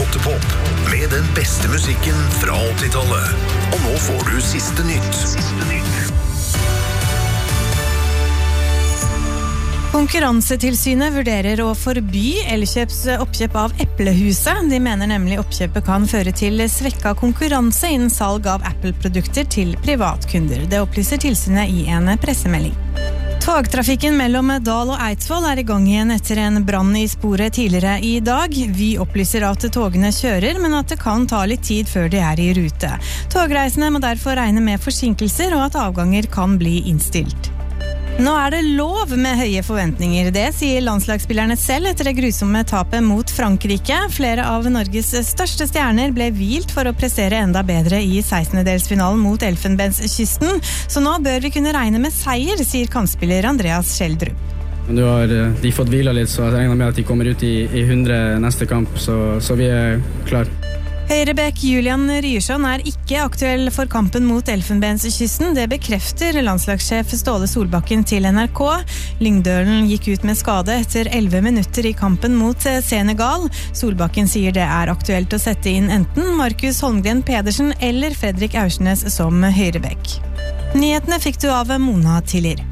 Åttepop, med den beste musikken fra 80-tallet. Og nå får du siste nytt. Konkurransetilsynet vurderer å forby Elkjøps oppkjøp av Eplehuset. De mener nemlig oppkjøpet kan føre til svekket konkurranse innen salg av Apple-produkter til privatkunder. Det opplyser tilsynet i en pressemelding. Togtrafikken mellom Dal og Eidsvoll i gang igjen etter en brann i sporet tidligere i dag. Vi opplyser at togene kjører, men at det kan ta litt tid før de i rute. Togreisende må derfor regne med forsinkelser og at avganger kan bli innstilt. Nå det lov med høye forventninger, det sier landslagsspillerne selv etter det grusomme tapet mot Frankrike. Flere av Norges største stjerner ble hvilt for å prestere enda bedre i 16-delsfinalen mot Elfenbenskysten, så nå bør vi kunne regne med seier, sier kantspiller Andreas Schjelderup. Nå har de fått hvila litt, så jeg regner med at de kommer ut i 100 neste kamp, så vi klar. Høyrebekk Julian Ryerson ikke aktuell for kampen mot Elfenbenskysten. Det bekrefter landslagssjef Ståle Solbakken til NRK. Lyngdølen gikk ut med skade etter 11 minutter i kampen mot Senegal. Solbakken sier det aktuelt å sette inn enten Markus Holmgren Pedersen eller Fredrik Aursnes som høyrebekk. Nyhetene fikk du av Mona Tiller.